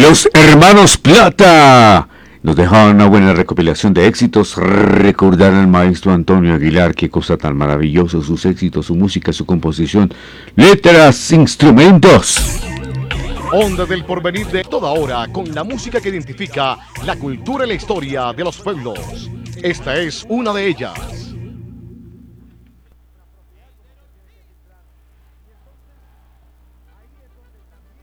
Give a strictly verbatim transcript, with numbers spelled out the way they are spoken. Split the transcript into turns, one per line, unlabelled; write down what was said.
Los Hermanos Plata nos dejaron una buena recopilación de éxitos. Recordar al maestro Antonio Aguilar, qué cosa tan maravillosa, sus éxitos, su música, su composición, letras, instrumentos.
Onda del porvenir de toda hora, con la música que identifica la cultura y la historia de los pueblos. Esta es una de ellas.